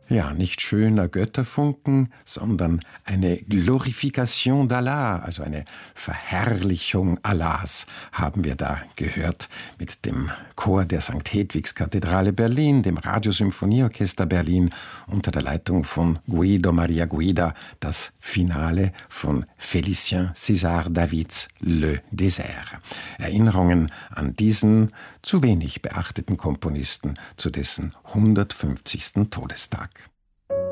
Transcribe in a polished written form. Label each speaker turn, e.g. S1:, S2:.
S1: Ja, nicht schöner Götterfunken, sondern eine Glorification d'Allah, also eine Verherrlichung Allahs, haben wir da gehört mit dem Chor der St. Hedwigskathedrale Berlin, dem Radiosymphonieorchester Berlin unter der Leitung von Guido Maria Guida, das Finale von Félicien César Davids Le Désert. Erinnerungen an diesen zu wenig beachteten Komponisten zu dessen 150. Todestag.